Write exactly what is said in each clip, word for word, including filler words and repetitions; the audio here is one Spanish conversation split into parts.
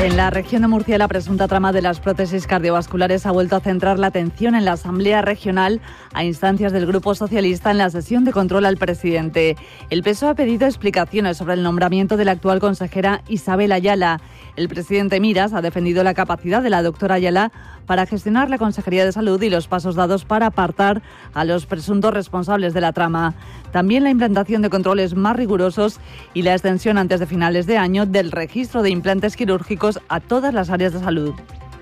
En la región de Murcia, la presunta trama de las prótesis cardiovasculares ha vuelto a centrar la atención en la Asamblea Regional a instancias del Grupo Socialista en la sesión de control al presidente. El P S O E ha pedido explicaciones sobre el nombramiento de la actual consejera Isabel Ayala. El presidente Miras ha defendido la capacidad de la doctora Ayala para gestionar la Consejería de Salud y los pasos dados para apartar a los presuntos responsables de la trama. También la implantación de controles más rigurosos y la extensión antes de finales de año del registro de implantes quirúrgicos a todas las áreas de salud.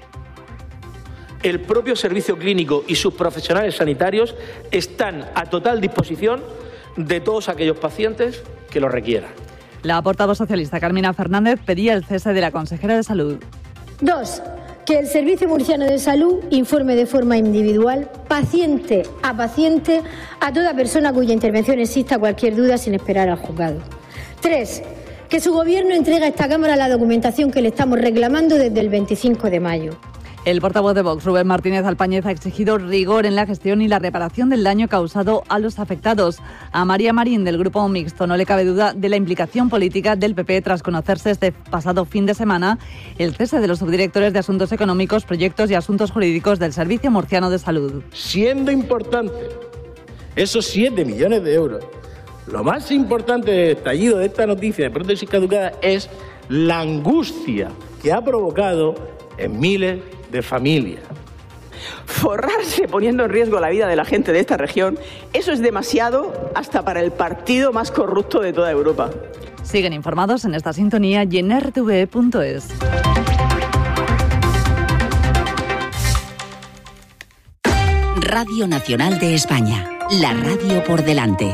El propio servicio clínico y sus profesionales sanitarios están a total disposición de todos aquellos pacientes que lo requieran. La portavoz socialista Carmina Fernández pedía el cese de la consejera de Salud. Dos, que el Servicio Murciano de Salud informe de forma individual, paciente a paciente, a toda persona cuya intervención exista cualquier duda sin esperar al juzgado. Tres, que su Gobierno entregue a esta Cámara la documentación que le estamos reclamando desde el veinticinco de mayo. El portavoz de Vox, Rubén Martínez Alpáñez, ha exigido rigor en la gestión y la reparación del daño causado a los afectados. A María Marín, del Grupo Mixto, no le cabe duda de la implicación política del P P tras conocerse este pasado fin de semana el cese de los subdirectores de Asuntos Económicos, Proyectos y Asuntos Jurídicos del Servicio Murciano de Salud. Siendo importante esos siete millones de euros, lo más importante del estallido de esta noticia de prótesis caducadas es la angustia que ha provocado en miles de familias. Forrarse poniendo en riesgo la vida de la gente de esta región, eso es demasiado hasta para el partido más corrupto de toda Europa. Siguen informados en esta sintonía y en R T V E punto es. Radio Nacional de España, la radio por delante.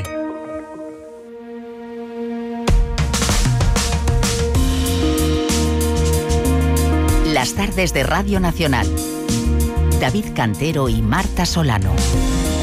Las tardes de Radio Nacional. David Cantero y Marta Solano.